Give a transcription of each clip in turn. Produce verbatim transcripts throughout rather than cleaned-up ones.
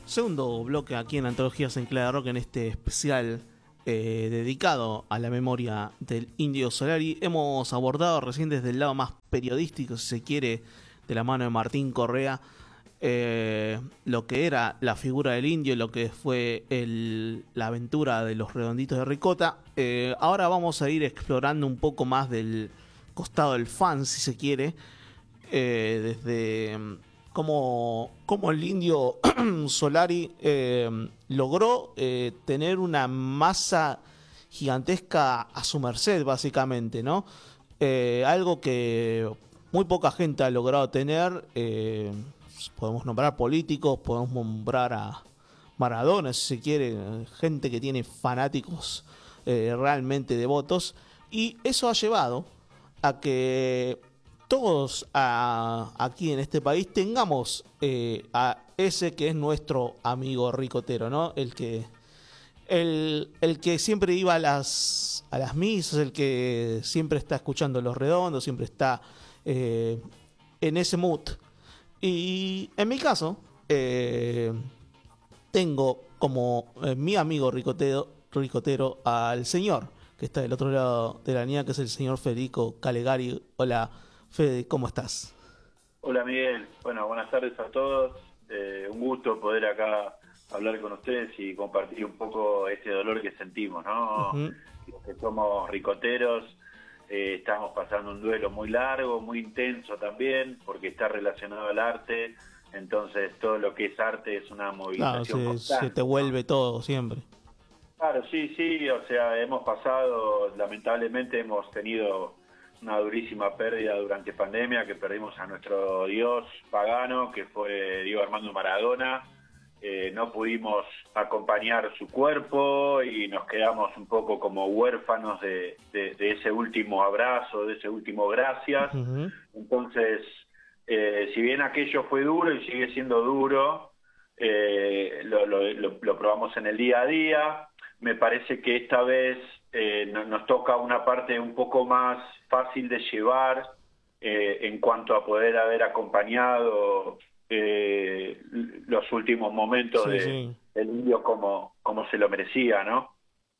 Segundo bloque aquí en Antologías en Clave Rock, en este especial eh, dedicado a la memoria del Indio Solari. Hemos abordado recién desde el lado más periodístico, si se quiere, de la mano de Martín Correa, eh, lo que era la figura del Indio, lo que fue el, la aventura de los Redonditos de Ricota. Eh, ahora vamos a ir explorando un poco más del costado del fan, si se quiere, eh, desde cómo, cómo el Indio Solari eh, logró eh, tener una masa gigantesca a su merced, básicamente, ¿no? Eh, algo que muy poca gente ha logrado tener. Eh, podemos nombrar políticos, podemos nombrar a Maradona, si se quiere, gente que tiene fanáticos eh, realmente devotos, y eso ha llevado a que todos a, aquí en este país tengamos eh, a ese que es nuestro amigo ricotero, ¿no? El que el, el que siempre iba a las a las misas, el que siempre está escuchando Los Redondos, siempre está eh, en ese mood. Y en mi caso, eh, tengo como eh, mi amigo ricotero, ricotero al señor que está del otro lado de la línea, que es el señor Federico Calegari. Hola, Fede, ¿cómo estás? Hola, Miguel. Bueno, buenas tardes a todos. Eh, un gusto poder acá hablar con ustedes y compartir un poco este dolor que sentimos, ¿no? Uh-huh. Los que somos ricoteros, eh, estamos pasando un duelo muy largo, muy intenso también, porque está relacionado al arte. Entonces, todo lo que es arte es una movilización Claro, se, constante, se te vuelve ¿no? todo siempre. Claro, sí, sí. O sea, hemos pasado, lamentablemente hemos tenido una durísima pérdida durante pandemia, que perdimos a nuestro dios pagano, que fue Diego Armando Maradona. Eh, no pudimos acompañar su cuerpo y nos quedamos un poco como huérfanos de, de, de ese último abrazo, de ese último gracias. Uh-huh. Entonces, eh, si bien aquello fue duro y sigue siendo duro, eh, lo, lo, lo, lo probamos en el día a día. Me parece que esta vez eh, no, nos toca una parte un poco más fácil de llevar eh, en cuanto a poder haber acompañado eh, los últimos momentos Sí, de, sí. del Indio como, como se lo merecía, ¿no?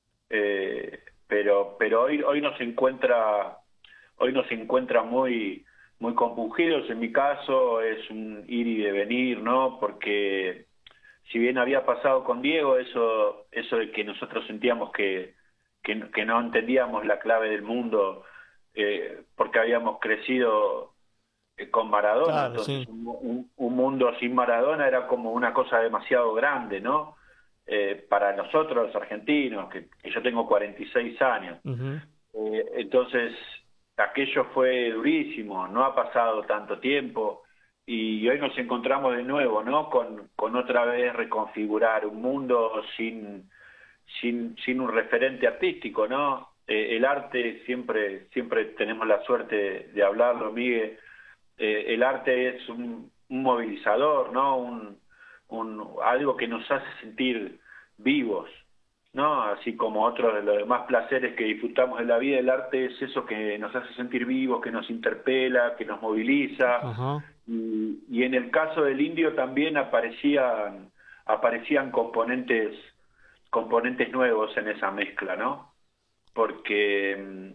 Eh, pero pero hoy hoy nos encuentra hoy nos encuentra muy muy compungidos. En mi caso es un ir y devenir, ¿no? Porque si bien había pasado con Diego eso eso de que nosotros sentíamos que que, que no entendíamos la clave del mundo, eh, porque habíamos crecido eh, con Maradona, Claro, entonces sí. un, un, un mundo sin Maradona era como una cosa demasiado grande, ¿no? Eh, para nosotros los argentinos, que, que yo tengo cuarenta y seis años. Uh-huh. Eh, entonces, aquello fue durísimo, no ha pasado tanto tiempo y hoy nos encontramos de nuevo, ¿no? Con, con otra vez reconfigurar un mundo sin, sin, sin un referente artístico, ¿no? Eh, el arte, siempre, siempre tenemos la suerte de, de hablarlo, Miguel. Eh, el arte es un, un movilizador, ¿no? Un, un, algo que nos hace sentir vivos, ¿no? Así como otros de los demás placeres que disfrutamos de la vida, el arte es eso que nos hace sentir vivos, que nos interpela, que nos moviliza. Uh-huh. Y, y en el caso del Indio también aparecían, aparecían componentes, componentes nuevos en esa mezcla, ¿no? Porque,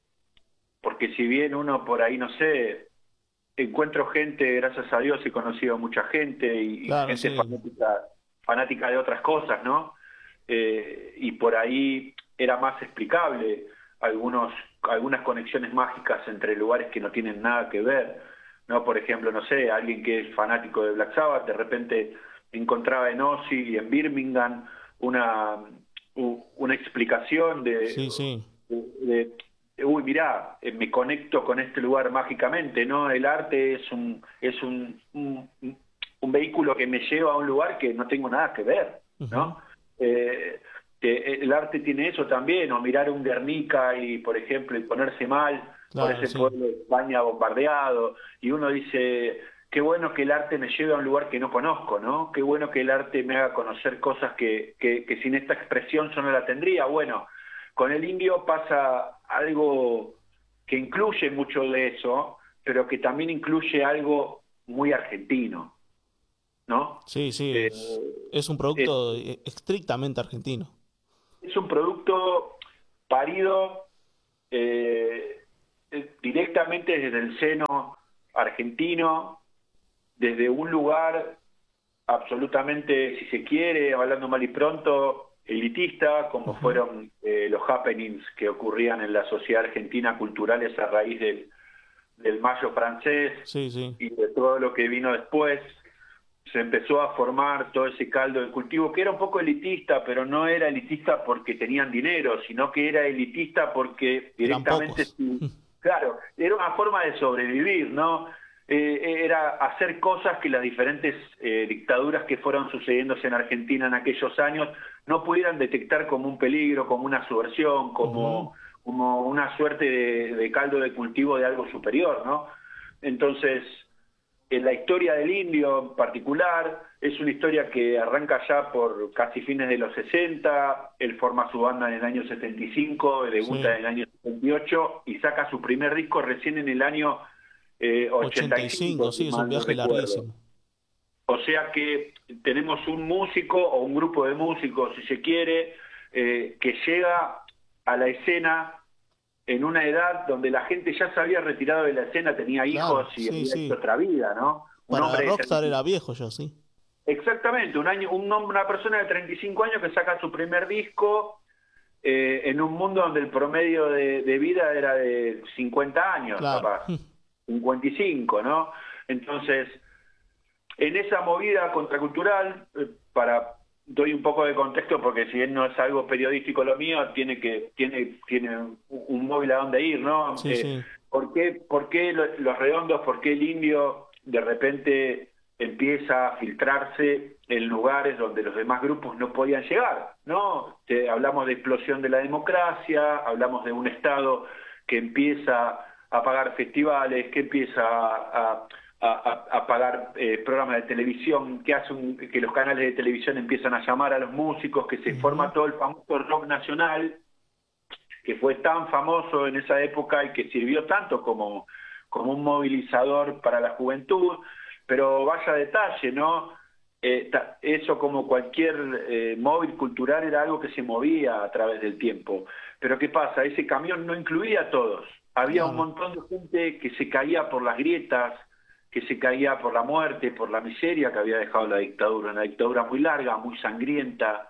porque si bien uno por ahí, no sé, encuentro gente, gracias a Dios he conocido a mucha gente y, y Claro, gente sí. fanática, fanática de otras cosas, ¿no? Eh, y por ahí era más explicable algunos, algunas conexiones mágicas entre lugares que no tienen nada que ver, ¿no? Por ejemplo, no sé, alguien que es fanático de Black Sabbath de repente encontraba en Ozzy y en Birmingham una, una explicación de, Sí, sí. de, de uy, mirá, eh, me conecto con este lugar mágicamente, ¿no? El arte es un es un, un, un vehículo que me lleva a un lugar que no tengo nada que ver, ¿no? Uh-huh. Eh, que el arte tiene eso también, o mirar un Guernica y, por ejemplo, y ponerse mal por Claro, ese sí. pueblo de España bombardeado, y uno dice, qué bueno que el arte me lleve a un lugar que no conozco, ¿no? Qué bueno que el arte me haga conocer cosas que, que, que sin esta expresión yo no la tendría. Bueno, con el Indio pasa algo que incluye mucho de eso, pero que también incluye algo muy argentino, ¿no? Sí, sí, Eh, es, es un es, producto eh, estrictamente argentino. es un producto parido eh, eh, directamente desde el seno argentino, desde un lugar absolutamente, si se quiere, hablando mal y pronto, elitista, como Ujú. fueron eh, los happenings que ocurrían en la sociedad argentina culturales a raíz del, del Mayo francés Sí, sí. y de todo lo que vino después. Se empezó a formar todo ese caldo de cultivo que era un poco elitista, pero no era elitista porque tenían dinero, sino que era elitista porque Eran directamente, pocos. claro, era una forma de sobrevivir, ¿no? Eh, era hacer cosas que las diferentes eh, dictaduras que fueron sucediéndose en Argentina en aquellos años no pudieran detectar como un peligro, como una subversión, Ujú. como, como una suerte de, de caldo de cultivo de algo superior, ¿no? Entonces, en la historia del indio en particular, es una historia que arranca ya por casi fines de los sesenta, él forma su banda en el año setenta y cinco, debuta Sí. en el año setenta y ocho y saca su primer disco recién en el año eh, ochenta ochenta y y cinco, cinco, si sí, es un mal no viaje recuerdo. larguísimo. O sea que tenemos un músico o un grupo de músicos, si se quiere, eh, que llega a la escena en una edad donde la gente ya se había retirado de la escena, tenía hijos Claro, y sí, había hecho sí. otra vida, ¿no? Un Para hombre de Rockstar treinta. era viejo ya, sí. Exactamente, un año, un, hom- una persona de treinta y cinco años que saca su primer disco eh, en un mundo donde el promedio de, de vida era de cincuenta años, Claro. capaz, cincuenta y cinco, ¿no? Entonces, en esa movida contracultural, eh, para doy un poco de contexto porque si bien no es algo periodístico lo mío, tiene que tiene tiene un, un móvil a dónde ir, ¿no? Sí, Eh, sí. ¿por qué, por qué lo- los redondos, por qué el indio de repente empieza a filtrarse en lugares donde los demás grupos no podían llegar, ¿no? Te- hablamos de explosión de la democracia, hablamos de un Estado que empieza a pagar festivales, que empieza a, a, a, a pagar eh, programas de televisión, que hace un, que los canales de televisión empiezan a llamar a los músicos, que se Ujú. forma todo el famoso rock nacional, que fue tan famoso en esa época y que sirvió tanto como, como un movilizador para la juventud, pero vaya detalle, ¿no? Eh, ta- eso como cualquier eh, móvil cultural era algo que se movía a través del tiempo. Pero ¿qué pasa? Ese camión no incluía a todos. Había un Claro. montón de gente que se caía por las grietas, que se caía por la muerte, por la miseria que había dejado la dictadura, una dictadura muy larga, muy sangrienta,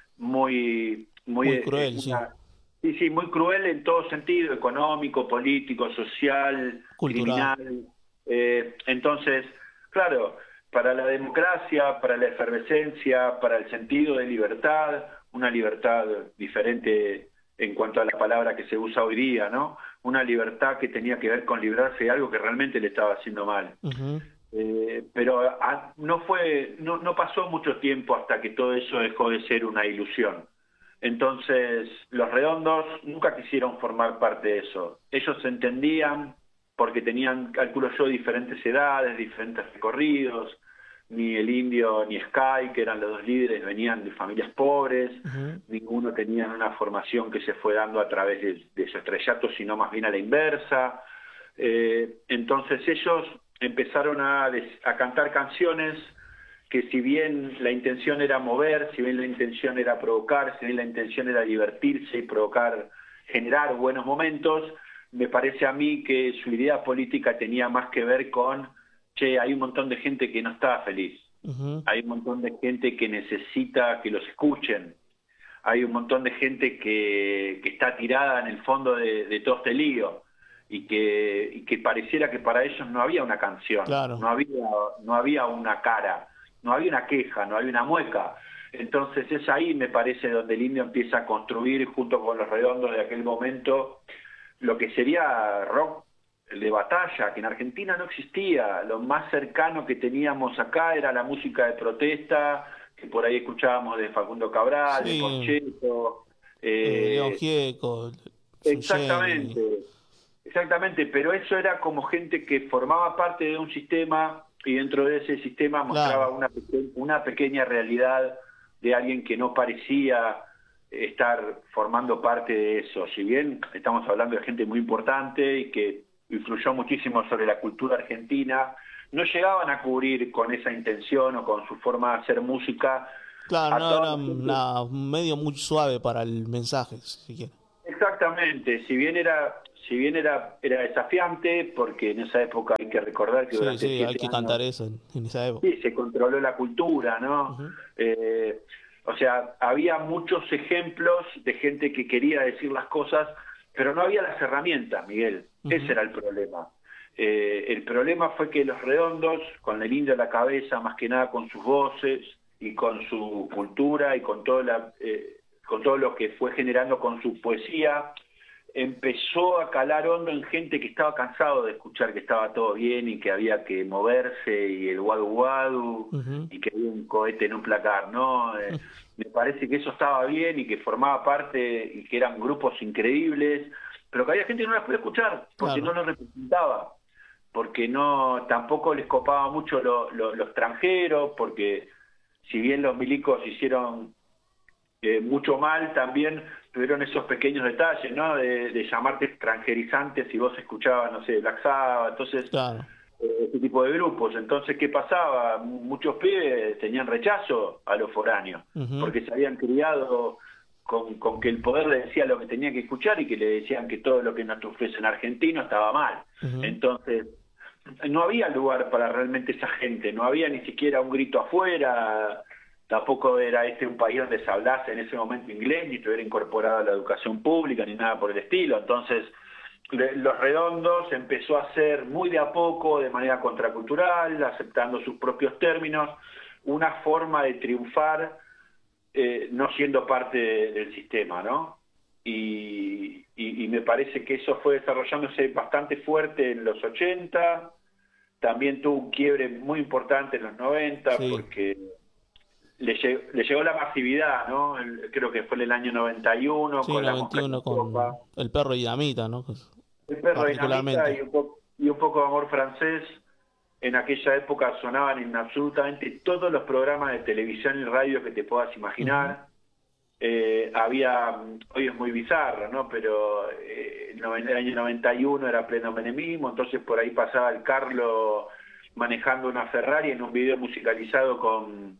muy, muy Muy eh, cruel, sí. una, sí, sí, muy cruel en todo sentido, económico, político, social, Cultural. criminal. Eh, entonces, claro, para la democracia, para la efervescencia, para el sentido de libertad, una libertad diferente en cuanto a la palabra que se usa hoy día, ¿no? Una libertad que tenía que ver con librarse de algo que realmente le estaba haciendo mal. Ujú. Eh, pero a, no fue, no, no pasó mucho tiempo hasta que todo eso dejó de ser una ilusión. Entonces, los redondos nunca quisieron formar parte de eso. Ellos se entendían porque tenían, calculo yo, diferentes edades, diferentes recorridos. Ni el indio ni Sky, que eran los dos líderes, venían de familias pobres. Ujú. Ninguno tenía una formación que se fue dando a través de, de su estrellato, sino más bien a la inversa. Eh, entonces ellos empezaron a, des- a cantar canciones que si bien la intención era mover, si bien la intención era provocar, si bien la intención era divertirse y provocar, generar buenos momentos, me parece a mí que su idea política tenía más que ver con, che, hay un montón de gente que no está feliz, Ujú. hay un montón de gente que necesita que los escuchen, hay un montón de gente que, que está tirada en el fondo de, de todo este lío y que, y que pareciera que para ellos no había una canción, Claro. no había, no había una cara, no había una queja, no había una mueca. Entonces es ahí, me parece, donde el indio empieza a construir, junto con los redondos de aquel momento, lo que sería rock de batalla, que en Argentina no existía. Lo más cercano que teníamos acá era la música de protesta, que por ahí escuchábamos de Facundo Cabral, de Sí. Porcheto. Eh, León Eh, Gieco, Suyeni. exactamente, exactamente, pero eso era como gente que formaba parte de un sistema y dentro de ese sistema mostraba Claro. una, peque- una pequeña realidad de alguien que no parecía estar formando parte de eso. Si bien estamos hablando de gente muy importante y que influyó muchísimo sobre la cultura argentina, no llegaban a cubrir con esa intención o con su forma de hacer música. Claro, a no toda era la gente. una- un medio muy suave para el mensaje, si quiere. Exactamente, si bien era, si bien era, era desafiante, porque en esa época hay que recordar que Sí, durante sí, hay siete que años cantar eso en, en esa época. sí, se controló la cultura, ¿no? Ujú. Eh, o sea, había muchos ejemplos de gente que quería decir las cosas, pero no había las herramientas, Miguel. Ese Ujú. era el problema. Eh, el problema fue que Los Redondos, con el indio a la cabeza, más que nada con sus voces y con su cultura y con todo, la, eh, con todo lo que fue generando con su poesía, empezó a calar hondo en gente que estaba cansado de escuchar que estaba todo bien y que había que moverse y el guadu guadu Ujú. y que había un cohete en un placar, ¿no? Eh, me parece que eso estaba bien y que formaba parte y que eran grupos increíbles, pero que había gente que no las podía escuchar porque Claro. no los representaba, porque no tampoco les copaba mucho lo, lo, lo extranjero, porque si bien los milicos hicieron eh, mucho mal, también tuvieron esos pequeños detalles, ¿no? De, de llamarte extranjerizante si vos escuchabas, no sé, Black Sabbath, entonces, Claro. eh, este tipo de grupos. Entonces, ¿qué pasaba? Muchos pibes tenían rechazo a los foráneos, Ujú. porque se habían criado con, con que el poder le decía lo que tenía que escuchar y que le decían que todo lo que nos ofrecen argentino estaba mal. Ujú. Entonces, no había lugar para realmente esa gente, no había ni siquiera un grito afuera, tampoco era este un país donde se hablase en ese momento inglés, ni estuviera incorporado a la educación pública, ni nada por el estilo. Entonces, le- Los Redondos empezó a hacer muy de a poco, de manera contracultural, aceptando sus propios términos, una forma de triunfar, eh, no siendo parte de- del sistema, ¿no? Y, y- y me parece que eso fue desarrollándose bastante fuerte en los ochenta, también tuvo un quiebre muy importante en los noventa, Sí, porque le, llegó, le llegó la masividad, ¿no? El- creo que fue en el año noventa y uno sí, con la mosca y la noventa y uno sopa, con el perro dinamita, ¿no? Pues, el perro dinamita particularmente. y un, poco, y un poco de amor francés. En aquella época sonaban en absolutamente todos los programas de televisión y radio que te puedas Ujú. imaginar. Eh, había, hoy es muy bizarro, ¿no? Pero eh, el noven- el año noventa y uno era pleno menemismo, entonces por ahí pasaba el Carlo manejando una Ferrari en un video musicalizado con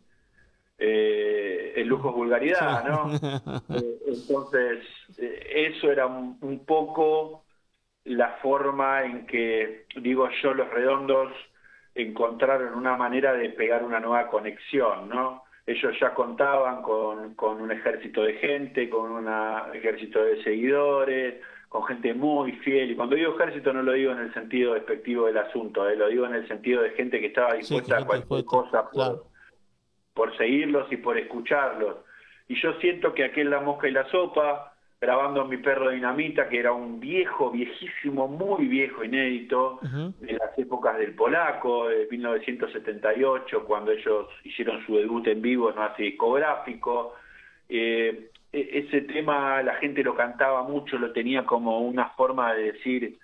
eh, el lujo Sí. vulgaridad, ¿no? Eh, entonces, eh, eso era un, un poco la forma en que, digo yo, Los Redondos encontraron una manera de pegar una nueva conexión, ¿no? Ellos ya contaban con, con un ejército de gente, con un ejército de seguidores, con gente muy fiel. Y cuando digo ejército no lo digo en el sentido despectivo del asunto, eh, lo digo en el sentido de gente que estaba Sí, que dispuesta a gente cualquier dispuesta. cosa por, Claro. por seguirlos y por escucharlos. Y yo siento que aquel La Mosca y la Sopa, grabando Mi Perro Dinamita, que era un viejo, viejísimo, muy viejo, inédito, Ujú. de las épocas del Polaco, de mil novecientos setenta y ocho, cuando ellos hicieron su debut en vivo, no hace discográfico. Eh, e- ese tema la gente lo cantaba mucho, lo tenía como una forma de decir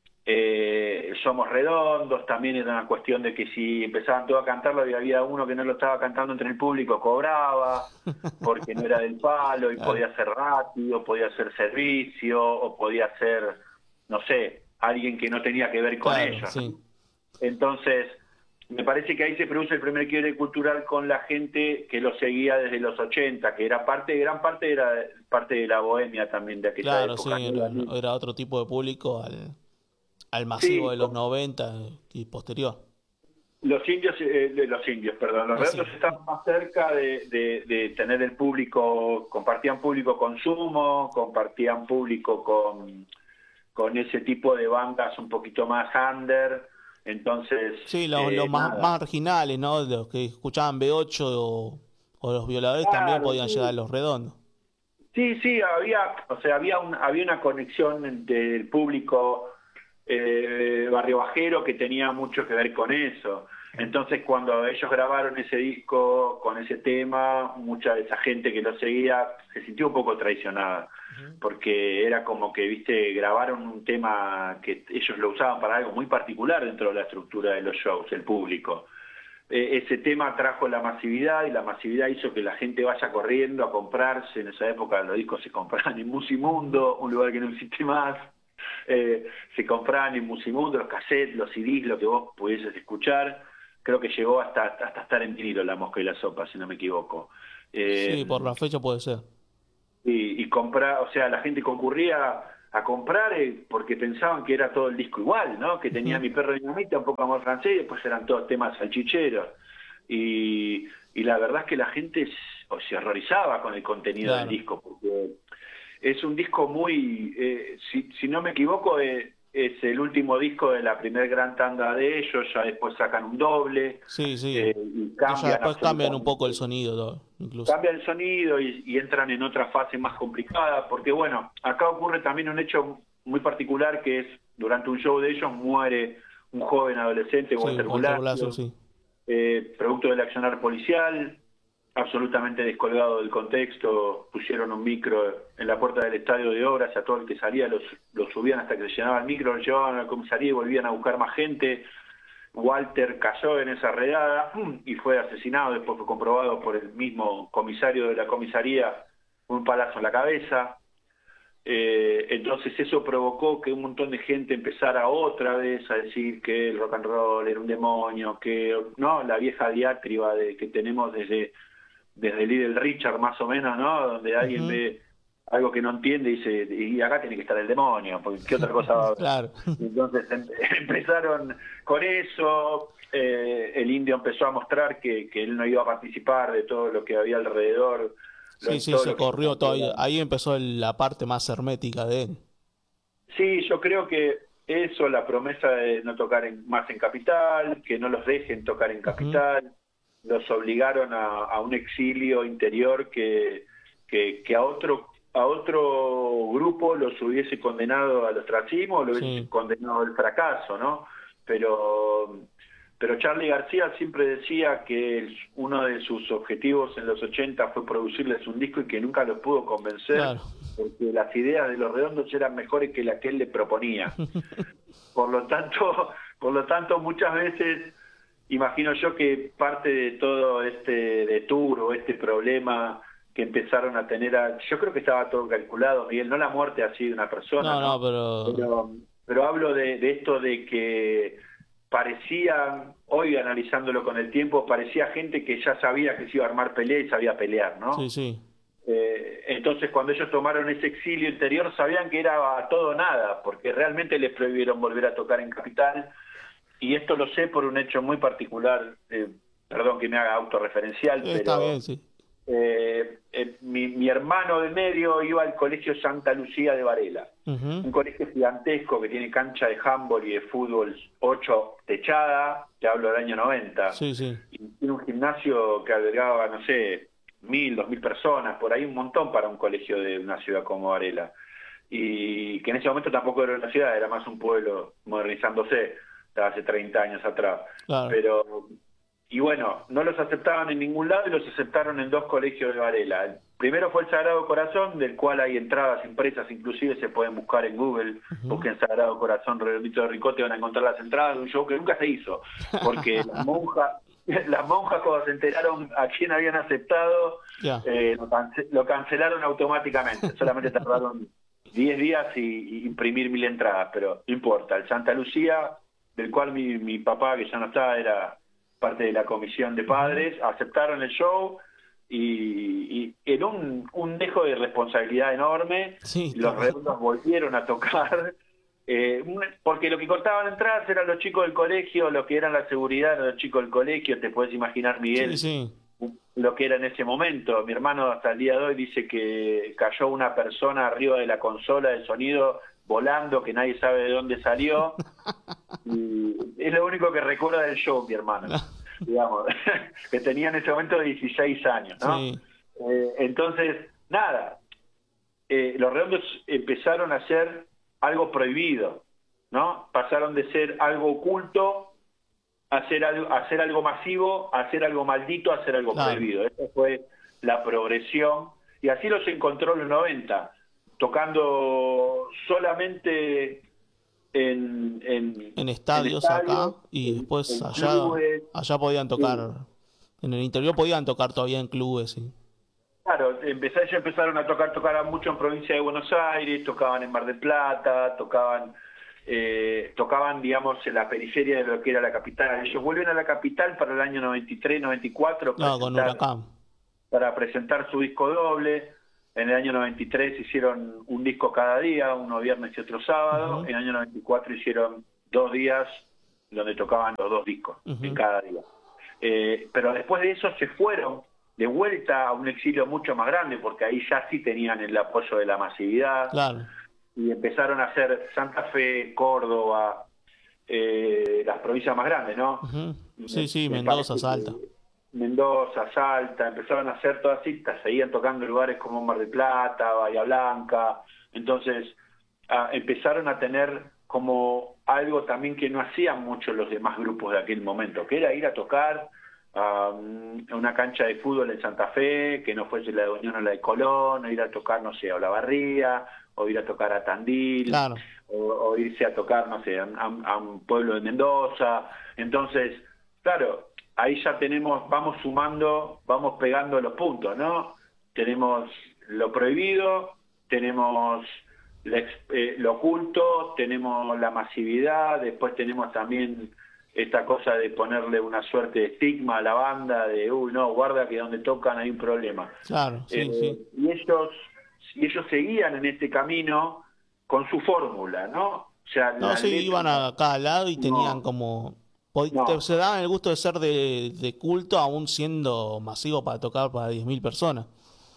eh, somos redondos, también era una cuestión de que si empezaban todos a cantarlo y había uno que no lo estaba cantando entre el público, cobraba, porque no era del palo y Claro, podía ser rápido, podía ser servicio, o podía ser, no sé, alguien que no tenía que ver con claro, ellos, ¿no? sí. Entonces, me parece que ahí se produce el primer quiebre cultural con la gente que lo seguía desde los ochenta, que era parte, gran parte era parte de la bohemia también de aquella Claro, época, sí, ¿no? era, La misma. era otro tipo de público al, al masivo Sí, de los noventa y posterior. los indios, eh, de los indios, perdón, los Los redondos indios, estaban más cerca de, de, de tener el público, compartían público consumo, compartían público con, con ese tipo de bandas un poquito más under, entonces, sí, los, los eh, más nada. marginales, ¿no? Los que escuchaban B ocho o, o los violadores también Claro, podían llegar a sí, los redondos. sí, sí, había, o sea, había, un, había una conexión del público eh, barrio bajero que tenía mucho que ver con eso. Entonces, cuando ellos grabaron ese disco con ese tema, mucha de esa gente que lo seguía se sintió un poco traicionada, Ujú. porque era como que, viste, grabaron un tema que ellos lo usaban para algo muy particular dentro de la estructura de los shows, el público. Eh, ese tema trajo la masividad y la masividad hizo que la gente vaya corriendo a comprarse. En esa época los discos se compraban en Ujú. Musimundo, un lugar que no existe más. eh, se compraban en Musimundo los cassettes, los C Ds, lo que vos pudieses escuchar. Creo que llegó hasta, hasta estar en vinilo La Mosca y la Sopa, si no me equivoco. Eh, Sí, por la fecha puede ser. y, y comprar, o sea, la gente concurría a comprar eh, porque pensaban que era todo el disco igual, ¿no? Que tenía Ujú. Mi Perro Dinamita, un poco Amor Francés, y después eran todos temas salchicheros. Y, y la verdad es que la gente s- o se horrorizaba con el contenido Claro. del disco, porque es un disco muy, eh, si, si no me equivoco, eh, es el último disco de la primer gran tanda de ellos, ya después sacan un doble, Sí, sí. eh, y Que ya cambian después cambian un poco el absolutamente, sonido, todo, incluso. cambia el sonido y, y entran en otra fase más complicada, porque bueno, acá ocurre también un hecho muy particular que es, durante un show de ellos muere un joven adolescente, Sí, Walter Walter Blasio, Bulacio, sí. eh, producto del accionar policial, absolutamente descolgado del contexto, pusieron un micro en la puerta del estadio de Obras, y a todo el que salía los, los subían hasta que se llenaba el micro, lo llevaban a la comisaría y volvían a buscar más gente. Walter cayó en esa redada y fue asesinado, después fue comprobado por el mismo comisario de la comisaría, un palazo en la cabeza. Eh, entonces eso provocó que un montón de gente empezara otra vez a decir que el rock and roll era un demonio, que no, la vieja diatriba de, que tenemos desde, desde Little Richard más o menos, ¿no? Donde alguien Ujú. ve algo que no entiende y dice, y acá tiene que estar el demonio, porque qué otra cosa va a haber. Claro. Entonces em- empezaron con eso, eh, el Indio empezó a mostrar que, que él no iba a participar de todo lo que había alrededor, Sí, lo- sí, todo se lo que se corrió todo. Ahí, consideraba. ahí empezó el- la parte más hermética de él. Sí, yo creo que eso, la promesa de no tocar en- más en Capital, que no los dejen tocar en Ujú. Capital, los obligaron a, a un exilio interior que, que, que a otro a otro grupo los hubiese condenado al ostracismo, lo hubiese Sí, condenado al fracaso, ¿no? Pero pero Charly García siempre decía que el- uno de sus objetivos en los ochenta fue producirles un disco y que nunca los pudo convencer claro. porque las ideas de Los Redondos eran mejores que las que él le proponía. Por lo tanto, por lo tanto muchas veces imagino yo que parte de todo este de tour o este problema que empezaron a tener, a, yo creo que estaba todo calculado, Miguel, no la muerte así de una persona, No, no, ¿no? pero... Pero, pero hablo de, de esto de que parecía, hoy analizándolo con el tiempo, parecía gente que ya sabía que se iba a armar pelea y sabía pelear, Sí, ¿no? sí. Eh, entonces cuando ellos tomaron ese exilio interior sabían que era a todo o nada, porque realmente les prohibieron volver a tocar en Capital, y esto lo sé por un hecho muy particular, eh, perdón que me haga autorreferencial, Sí, está pero bien, sí. eh, eh, mi, mi hermano del medio iba al colegio Santa Lucía de Varela, Ujú. un colegio gigantesco que tiene cancha de handball y de fútbol ocho techada, te hablo del año noventa, Sí, sí. y tiene un gimnasio que albergaba, no sé, mil, dos mil personas, por ahí un montón para un colegio de una ciudad como Varela, y que en ese momento tampoco era una ciudad, era más un pueblo modernizándose, hace treinta años atrás, Claro. pero y bueno, no los aceptaban en ningún lado y los aceptaron en dos colegios de Varela. El primero fue el Sagrado Corazón, del cual hay entradas impresas, inclusive se pueden buscar en Google, Ujú. busquen Sagrado Corazón Redondito de Ricote, van a encontrar las entradas de un show que nunca se hizo, porque las monjas, las monjas cuando se enteraron a quién habían aceptado, Ya. eh, lo, cance- lo cancelaron automáticamente, solamente tardaron diez días y, y imprimir mil entradas, pero no importa, el Santa Lucía, del cual mi, mi papá, que ya no está, era parte de la comisión de padres, aceptaron el show y, y en un, un dejo de responsabilidad enorme, Sí, los está bien. Redondos volvieron a tocar, eh, un- porque lo que cortaban entradas eran los chicos del colegio, lo que eran la seguridad eran los chicos del colegio, te puedes imaginar, Sí, Miguel, sí. lo que era en ese momento. Mi hermano hasta el día de hoy dice que cayó una persona arriba de la consola de sonido volando, que nadie sabe de dónde salió, y es lo único que recuerda del show, mi hermano, digamos, que tenía en ese momento dieciséis años, ¿no? Sí. Eh, entonces, nada, eh, los Redondos empezaron a ser algo prohibido, ¿no? Pasaron de ser algo oculto a hacer algo, a hacer algo masivo, a hacer algo maldito, a hacer algo Claro. prohibido. Esa fue la progresión, y así los encontró en los noventa, tocando solamente en, en, En en estadios acá estadios, y en, después en allá, clubes, allá podían tocar. sí. En el interior podían tocar todavía en clubes, sí. Claro, empezá- ellos empezaron a tocar, tocaban mucho en provincia de Buenos Aires, tocaban en Mar del Plata, tocaban, eh, tocaban, digamos, en la periferia de lo que era la capital. Ellos vuelven a la capital para el año noventa y tres, noventa y cuatro, No, con presentar, Huracán. para presentar su disco doble. En el año noventa y tres hicieron un disco cada día, uno viernes y otro sábado. Uh-huh. En el año noventa y cuatro hicieron dos días donde tocaban los dos discos Uh-huh. en cada día. Eh, pero después de eso se fueron de vuelta a un exilio mucho más grande, porque ahí ya sí tenían el apoyo de la masividad, Claro. y empezaron a hacer Santa Fe, Córdoba, eh, las provincias más grandes, ¿no? Uh-huh. Sí, Me- sí, me Mendoza, parece Salta. que Mendoza, Salta, empezaron a hacer todas citas, seguían tocando en lugares como Mar del Plata, Bahía Blanca, entonces a- empezaron a tener como algo también que no hacían mucho los demás grupos de aquel momento, que era ir a tocar a um, una cancha de fútbol en Santa Fe, que no fuese la de Unión o la de Colón, o ir a tocar, no sé, a Olavarría, o ir a tocar a Tandil, Claro. o, o irse a tocar, no sé, a, a un pueblo de Mendoza. Entonces, claro, ahí ya tenemos, vamos sumando, vamos pegando los puntos, ¿no? Tenemos lo prohibido, tenemos la ex- eh, lo oculto, tenemos la masividad, después tenemos también esta cosa de ponerle una suerte de estigma a la banda, de, uy, no, guarda que donde tocan hay un problema. Claro, sí, Eh, sí. Y ellos, y ellos seguían en este camino con su fórmula, ¿no? O sea, No, la sí, letra- iban a cada lado y tenían No. como... pod- No. Se daban el gusto de ser de, de culto, aún siendo masivo para tocar para diez mil personas.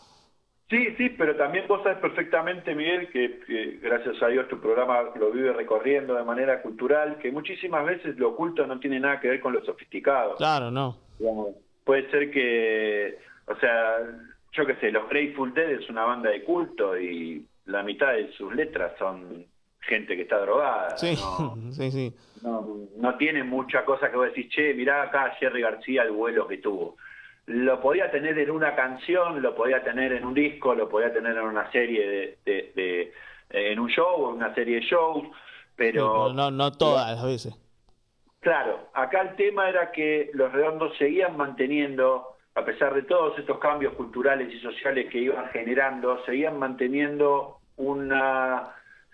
Sí, sí, pero también vos sabes perfectamente, Miguel, que, que gracias a Dios tu programa lo vive recorriendo de manera cultural, que muchísimas veces lo oculto no tiene nada que ver con lo sofisticado. Claro, no. Digamos, puede ser que, o sea, yo qué sé, los Grateful Dead es una banda de culto y la mitad de sus letras son gente que está drogada. Sí, No, sí, sí. no, no tiene mucha cosa que vos decís, che, mirá acá Jerry García el vuelo que tuvo. Lo podía tener en una canción, lo podía tener en un disco, lo podía tener en una serie de, de, de eh, en un show, en una serie de shows, Sí, pero, pero no, no todas las veces. claro, acá el tema era que los Redondos seguían manteniendo, a pesar de todos estos cambios culturales y sociales que iban generando, seguían manteniendo una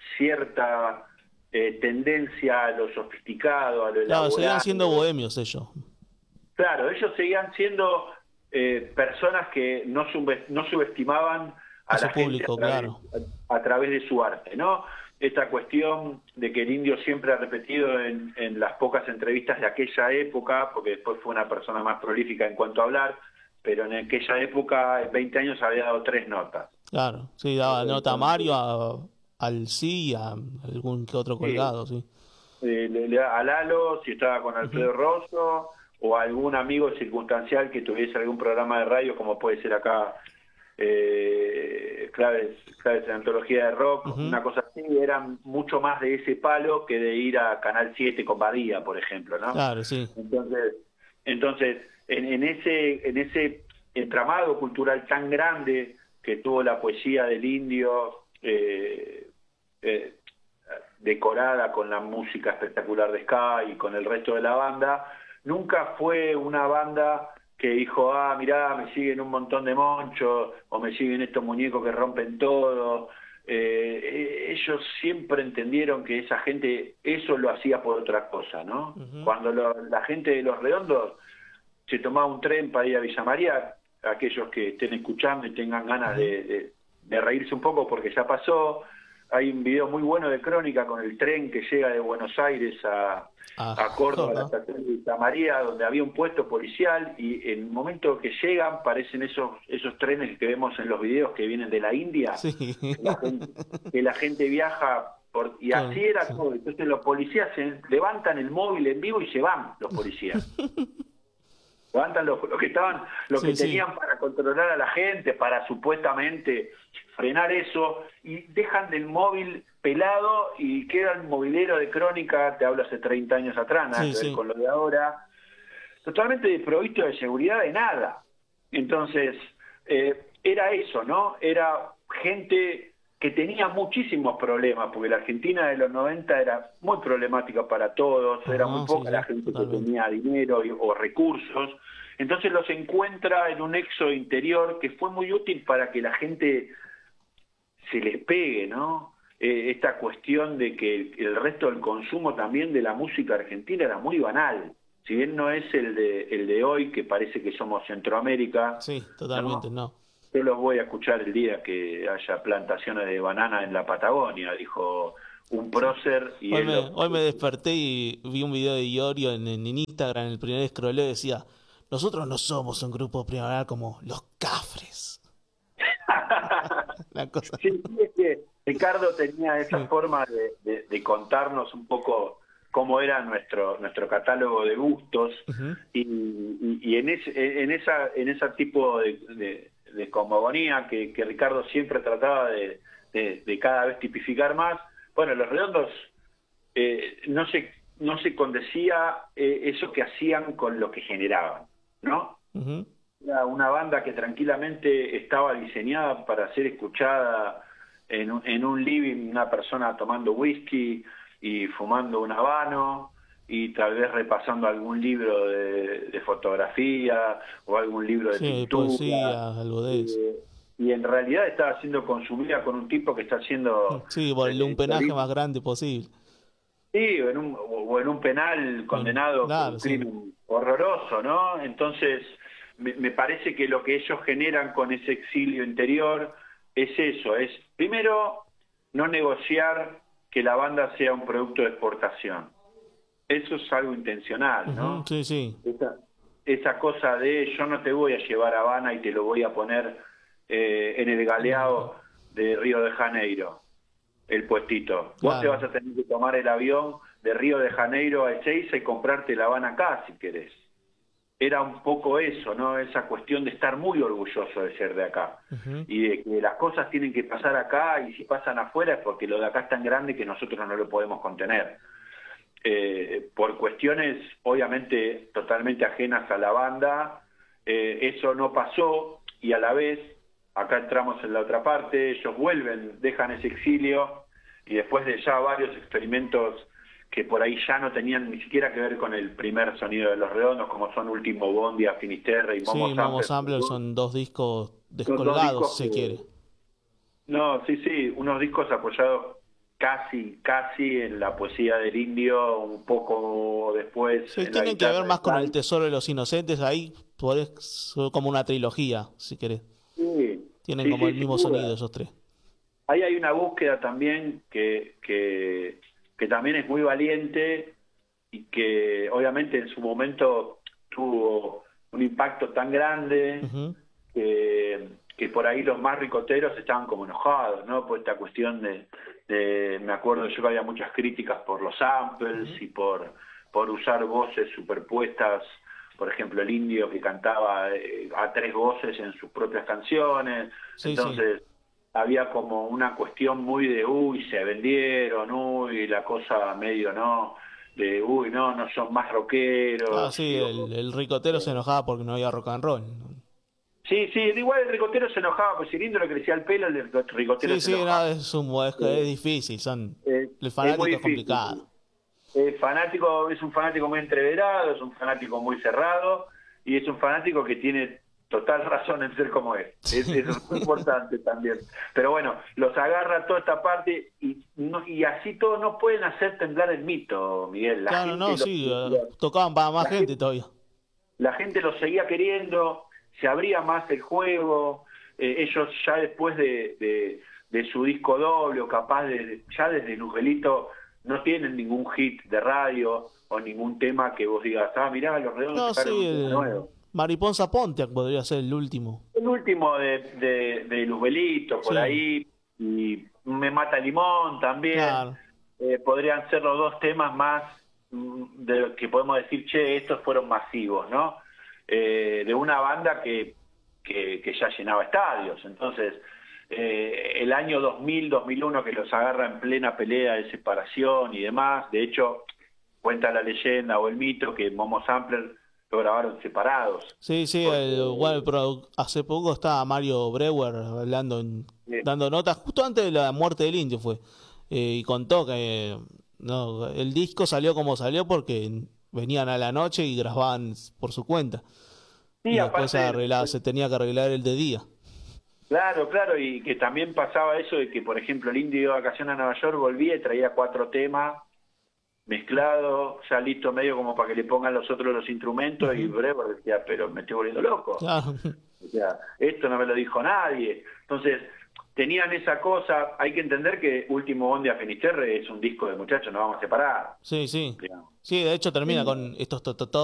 cierta eh, tendencia a lo sofisticado, a lo Claro, elaborado. seguían siendo bohemios ellos. Claro, ellos seguían siendo eh, personas que no, sube- no subestimaban a, A su la gente público, a través, claro. a, a través de su arte, ¿no? Esta cuestión de que el Indio siempre ha repetido en, en las pocas entrevistas de aquella época, porque después fue una persona más prolífica en cuanto a hablar, pero en aquella época, en veinte años, había dado tres notas. Claro, sí, daba Eh, nota a Mario, a, al sí y a algún que otro Sí. colgado, sí. Eh, le- le- a Lalo, si estaba con Alfredo Rosso, o algún amigo circunstancial que tuviese algún programa de radio, como puede ser acá eh, claves, claves en antología de rock, Ujú. una cosa así, eran mucho más de ese palo que de ir a Canal siete con Badía, por ejemplo, ¿no? Claro, sí. Entonces, entonces en, en ese en ese entramado cultural tan grande que tuvo la poesía del Indio, eh, eh, decorada con la música espectacular de Ska y con el resto de la banda, nunca fue una banda que dijo, ah, mirá, me siguen un montón de monchos, o me siguen estos muñecos que rompen todo. Eh, ellos siempre entendieron que esa gente eso lo hacía por otra cosa, ¿no? Ujú. Cuando lo- la gente de Los Redondos se tomaba un tren para ir a Villa María, aquellos que estén escuchando y tengan ganas de, de- de reírse un poco porque ya pasó. Hay un video muy bueno de Crónica con el tren que llega de Buenos Aires a, Ah, a Córdoba, a la Córdoba. estación de Villa María, donde había un puesto policial, y en el momento que llegan parecen esos esos trenes que vemos en los videos que vienen de la India, Sí. que la gente, que la gente viaja por, y Claro, así era sí. todo. Entonces los policías se levantan el móvil en vivo y se van los policías. Levantan los, los que estaban, los Sí, que sí. tenían para controlar a la gente, para supuestamente frenar eso, y dejan del móvil pelado y queda el movilero de Crónica, te hablo hace treinta años atrás, nada Sí, que ver sí. con lo de ahora, totalmente desprovisto de seguridad de nada. Entonces, eh, era eso, ¿no? Era gente que tenía muchísimos problemas, porque la Argentina de los noventa era muy problemática para todos, era Ajá, muy sí, poca sí, la gente totalmente. que tenía dinero y- o recursos, Entonces los encuentra en un nexo interior que fue muy útil para que la gente se les pegue, ¿no? Eh, esta cuestión de que el, el resto del consumo también de la música argentina era muy banal. Si bien no es el de, el de hoy, que parece que somos Centroamérica. Sí, totalmente, no. no. Yo los voy a escuchar el día que haya plantaciones de banana en la Patagonia, dijo un prócer. Y hoy, él me, lo... hoy me desperté y vi un video de Iorio en, en Instagram, en el primer scrolleo, decía, nosotros no somos un grupo primaveral como los Cafres. La cosa... Sí, sí, es que Ricardo tenía esa sí. forma de, de, de contarnos un poco cómo era nuestro nuestro catálogo de gustos. Uh-huh. y, y, y en ese en esa en ese tipo de, de, de cosmogonía que, que Ricardo siempre trataba de, de, de cada vez tipificar más. Bueno, Los Redondos eh, no se no se condecía eh, eso que hacían con lo que generaban, ¿no? Uh-huh. Era una banda que tranquilamente estaba diseñada para ser escuchada en un, en un living, una persona tomando whisky y fumando un habano y tal vez repasando algún libro de, de fotografía o algún libro de sí, pintura. Poesía, algo de eso. Eh, y en realidad estaba siendo consumida con un tipo que está haciendo... Sí, por el lumpenaje más grande posible. Sí, o en un, o en un penal condenado claro, por un sí. crimen horroroso, ¿no? Entonces, me, me parece que lo que ellos generan con ese exilio interior es eso, es primero no negociar que la banda sea un producto de exportación. Eso es algo intencional, ¿no? Uh-huh, sí, sí. Esa, esa cosa de yo no te voy a llevar a Habana y te lo voy a poner eh, en el galeado de Río de Janeiro, el puestito. Claro. Vos te vas a tener que tomar el avión de Río de Janeiro a Ezeiza y comprarte La Habana acá, si querés. Era un poco eso, ¿no? Esa cuestión de estar muy orgulloso de ser de acá. Uh-huh. Y de que las cosas tienen que pasar acá, y si pasan afuera es porque lo de acá es tan grande que nosotros no lo podemos contener. Eh, por cuestiones, obviamente, totalmente ajenas a la banda, eh, eso no pasó, y a la vez, acá entramos en la otra parte, ellos vuelven, dejan ese exilio, y después de ya varios experimentos que por ahí ya no tenían ni siquiera que ver con el primer sonido de Los Redondos, como son Último Bondi, Finisterre y Momo sí, Sampler. Momo Sampler son dos discos descolgados, dos discos si se quiere. No, sí, sí, unos discos apoyados casi, casi en la poesía del indio, un poco después. Sí, tienen que ver más con El Tesoro de los Inocentes, ahí podés, como una trilogía, si querés. Sí, tienen sí, como sí, el mismo sonido esos tres. Ahí hay una búsqueda también que, que, que también es muy valiente y que obviamente en su momento tuvo un impacto tan grande uh-huh. que, que por ahí los más ricoteros estaban como enojados, ¿no? Por esta cuestión de, de me acuerdo yo que había muchas críticas por los samples uh-huh. y por, por usar voces superpuestas, por ejemplo el indio que cantaba eh, a tres voces en sus propias canciones, sí, entonces... Sí. Había como una cuestión muy de, uy, se vendieron, uy, la cosa medio, ¿no? De, uy, no, no son más rockeros. Ah, sí, el, el ricotero se enojaba porque no había rock and roll. Sí, sí, igual el ricotero se enojaba, pues si lindo le crecía el pelo, el ricotero sí, se sí, enojaba. Sí, sí, es, un, es, es difícil, son, eh, el fanático es, es complicado. El fanático es un fanático muy entreverado, es un fanático muy cerrado, y es un fanático que tiene... total razón en ser como es. es eso es muy importante también. Pero bueno, los agarra toda esta parte y no, y así todos no pueden hacer temblar el mito, Miguel. La claro, gente no, lo, sí, lo, tocaban para más gente, gente todavía. La gente lo seguía queriendo, se abría más el juego, eh, ellos ya después de, de, de su disco doble o capaz de, ya desde Lugelito no tienen ningún hit de radio o ningún tema que vos digas, ah, mirá, Los Redondos no, sacaron sí, un tema el... nuevo. Mariponza Pontiac podría ser el último. El último de, de, de Luzbelito, por sí. ahí, y Me Mata Limón también. Claro. Eh, podrían ser los dos temas más de que podemos decir, che, estos fueron masivos, ¿no? Eh, de una banda que, que, que ya llenaba estadios. Entonces, eh, el año dos mil, dos mil uno que los agarra en plena pelea de separación y demás, de hecho, cuenta la leyenda o el mito que Momo Sampler lo grabaron separados. Sí, sí, porque... el, bueno, el, hace poco estaba Mario Breuer hablando, en, sí. dando notas, justo antes de la muerte del indio fue, eh, y contó que no, el disco salió como salió porque venían a la noche y grababan por su cuenta. Sí, y después aparte, arreglar, se tenía que arreglar el de día. claro, claro, y que también pasaba eso de que, por ejemplo, el Indio de vacaciones a Nueva York volvía y traía cuatro temas mezclados, ya listo medio como para que le pongan los otros los instrumentos, y Ujú. Brewer decía, pero me estoy volviendo loco. Claro. O sea, esto no me lo dijo nadie. Entonces, tenían esa cosa. Hay que entender que Último Bonde a Finisterre es un disco de muchachos, nos vamos a separar, Sí, sí. digamos. Sí, de hecho termina Sí. con estos to- to-